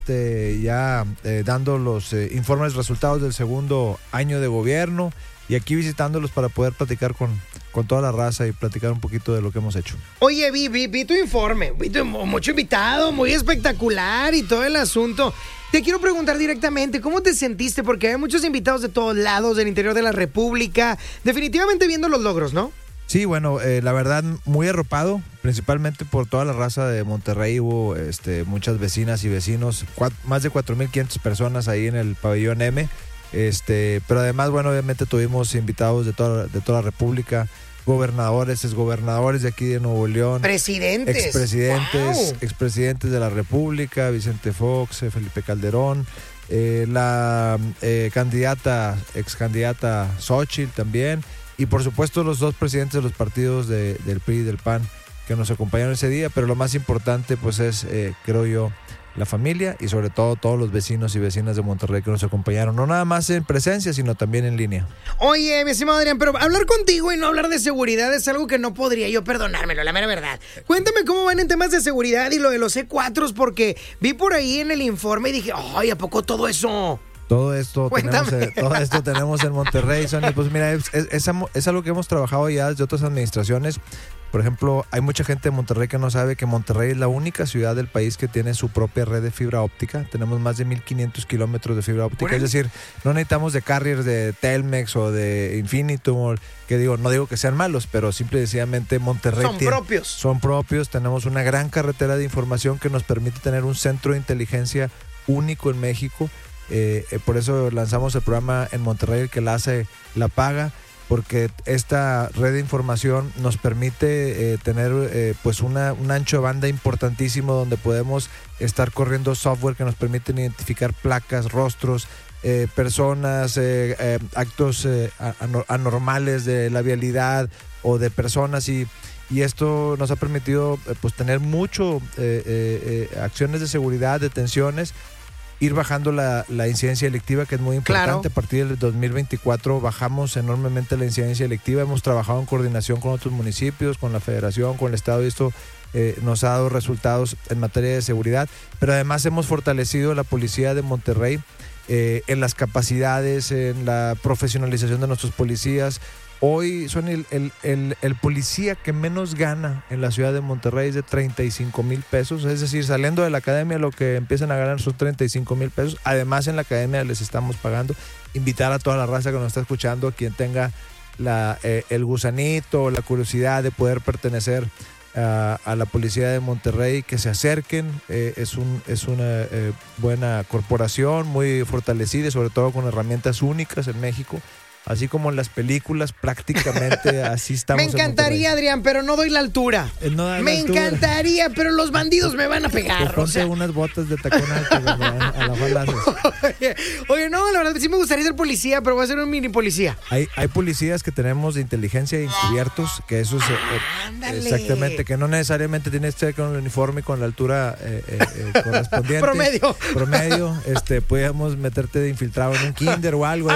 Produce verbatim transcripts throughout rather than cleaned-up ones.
eh, ya eh, dando los eh, informes, resultados del segundo año de gobierno y aquí visitándolos para poder platicar con, con toda la raza y platicar un poquito de lo que hemos hecho. Oye, vi, vi, vi tu informe, vi tu, mucho invitado, muy espectacular y todo el asunto. Te quiero preguntar directamente, ¿cómo te sentiste? Porque hay muchos invitados de todos lados, del interior de la República, definitivamente viendo los logros, ¿no? Sí, bueno, eh, la verdad, muy arropado, principalmente por toda la raza de Monterrey. Hubo este, muchas vecinas y vecinos, cuat, más de cuatro mil quinientas personas ahí en el pabellón M. Este, pero además, bueno, obviamente tuvimos invitados de toda, de toda la República, gobernadores, exgobernadores de aquí de Nuevo León. Presidentes. Expresidentes, Wow. expresidentes de la República, Vicente Fox, eh, Felipe Calderón, eh, la eh, candidata, excandidata Xóchitl también. Y por supuesto los dos presidentes de los partidos de, del P R I y del P A N que nos acompañaron ese día, pero lo más importante pues es, eh, creo yo, la familia y sobre todo todos los vecinos y vecinas de Monterrey que nos acompañaron, no nada más en presencia, sino también en línea. Oye, mi estimado Adrián, pero hablar contigo y no hablar de seguridad es algo que no podría yo perdonármelo, la mera verdad. Cuéntame cómo van en temas de seguridad y lo de los C cuatro, porque vi por ahí en el informe y dije, ay, ¿a poco todo eso? Todo esto, tenemos, eh, todo esto tenemos en Monterrey, Sonny. Pues mira, es, es, es, es algo que hemos trabajado ya desde otras administraciones. Por ejemplo, hay mucha gente de Monterrey que no sabe que Monterrey es la única ciudad del país que tiene su propia red de fibra óptica. Tenemos más de mil quinientos kilómetros de fibra óptica. Es decir, no necesitamos de carriers de Telmex o de Infinitum, que digo, no digo que sean malos, pero simple y sencillamente Monterrey son tiene, propios. Son propios. Tenemos una gran carretera de información que nos permite tener un centro de inteligencia único en México. Eh, eh, por eso lanzamos el programa en Monterrey, el que la hace, la paga, porque esta red de información nos permite eh, tener eh, pues una, un ancho de banda importantísimo donde podemos estar corriendo software que nos permiten identificar placas, rostros, eh, personas, eh, eh, actos eh, anormales de la vialidad o de personas y Y esto nos ha permitido eh, pues tener mucho eh, eh, eh, acciones de seguridad, detenciones, ir bajando la, la incidencia delictiva, que es muy importante. Claro. A partir del dos mil veinticuatro bajamos enormemente la incidencia delictiva. Hemos trabajado en coordinación con otros municipios, con la federación, con el estado, y esto eh, nos ha dado resultados en materia de seguridad. Pero además hemos fortalecido la policía de Monterrey eh, en las capacidades, en la profesionalización de nuestros policías. Hoy son el, el, el, el policía que menos gana en la ciudad de Monterrey es de treinta y cinco mil pesos. Es decir, saliendo de la academia lo que empiezan a ganar son treinta y cinco mil pesos. Además, en la academia les estamos pagando. Invitar a toda la raza que nos está escuchando, a quien tenga la, eh, el gusanito, la curiosidad de poder pertenecer a, a la policía de Monterrey, que se acerquen. Eh, es, un, es una eh, buena corporación, muy fortalecida y sobre todo con herramientas únicas en México. Así como en las películas, prácticamente así estamos. Me encantaría, Adrián, pero no doy la altura. No da me la altura. encantaría, pero los bandidos me van a pegar. Pues ponte o sea. unas botas de tacón alto, a la cual haces. Oye, oye, no, la verdad sí me gustaría ser policía, pero voy a ser un mini policía. Hay, hay policías que tenemos de inteligencia encubiertos, que eso es eh, exactamente, que no necesariamente tienes que ser con el uniforme y con la altura eh, eh, eh, correspondiente. Promedio. Promedio, este, podíamos meterte de infiltrado en un kinder o algo.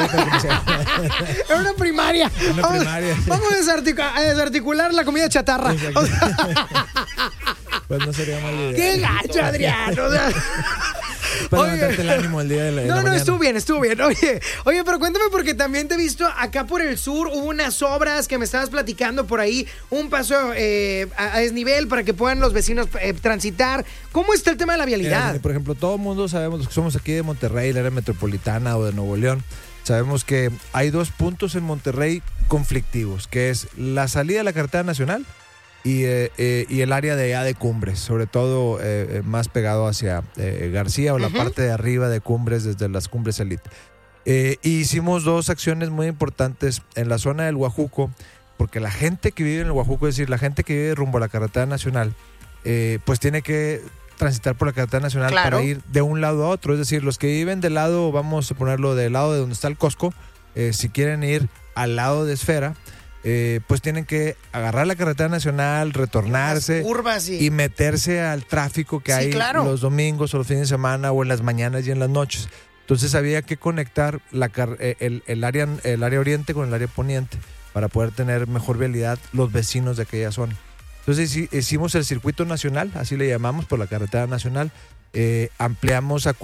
En una primaria. Una vamos, primaria. Vamos a, desarticular, a desarticular la comida chatarra. O sea, pues no sería mal idea. ¡Qué gacho, Adrián! O sea, para levantarte el ánimo el día de la, de no, la no, mañana. estuvo bien, estuvo bien. Oye, oye, pero cuéntame, porque también te he visto acá por el sur, hubo unas obras que me estabas platicando por ahí, un paso eh, a, a desnivel para que puedan los vecinos eh, transitar. ¿Cómo está el tema de la vialidad? Eh, por ejemplo, todo el mundo sabemos, los que somos aquí de Monterrey, la área metropolitana o de Nuevo León, sabemos que hay dos puntos en Monterrey conflictivos, que es la salida de la carretera nacional y, eh, eh, y el área de allá de Cumbres, sobre todo eh, más pegado hacia eh, García o la uh-huh. parte de arriba de Cumbres, desde las Cumbres Elite. Eh, y hicimos dos acciones muy importantes en la zona del Huajuco, porque la gente que vive en el Huajuco, es decir, la gente que vive rumbo a la carretera nacional, eh, pues tiene que transitar por la carretera nacional claro. para ir de un lado a otro. Es decir, los que viven del lado, vamos a ponerlo del lado de donde está el Costco, eh, si quieren ir al lado de Esfera, eh, pues tienen que agarrar la carretera nacional, retornarse curvas y... y meterse al tráfico que sí, hay claro. los domingos o los fines de semana o en las mañanas y en las noches. Entonces había que conectar la, el, el, área, el área oriente con el área poniente para poder tener mejor vialidad los vecinos de aquella zona. Entonces hicimos el circuito nacional, así le llamamos, por la carretera nacional, eh, ampliamos a